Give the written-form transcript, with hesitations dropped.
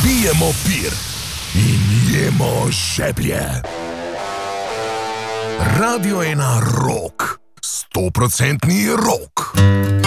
Pijemo pir in jemo žeblje. Radio 1 Rock, 100% rock.